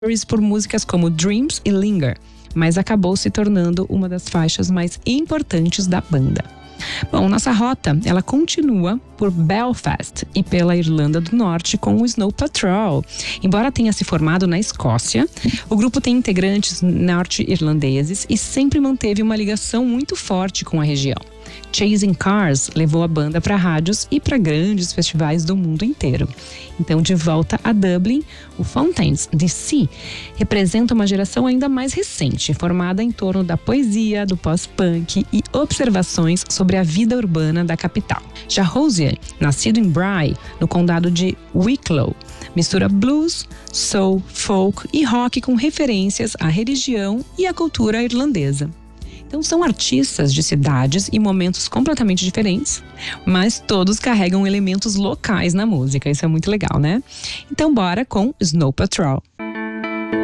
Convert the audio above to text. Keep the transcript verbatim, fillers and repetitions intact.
por músicas como Dreams e Linger, mas acabou se tornando uma das faixas mais importantes da banda. Bom, nossa rota, ela continua por Belfast e pela Irlanda do Norte com o Snow Patrol. Embora tenha se formado na Escócia, o grupo tem integrantes norte-irlandeses e sempre manteve uma ligação muito forte com a região. Chasing Cars levou a banda para rádios e para grandes festivais do mundo inteiro. Então, de volta a Dublin, o Fountains D C representa uma geração ainda mais recente, formada em torno da poesia, do pós-punk e observações sobre a vida urbana da capital. Já Hozier, nascido em Bray, no condado de Wicklow, mistura blues, soul, folk e rock com referências à religião e à cultura irlandesa. Então são artistas de cidades e momentos completamente diferentes, mas todos carregam elementos locais na música. Isso é muito legal, né? Então bora com Snow Patrol.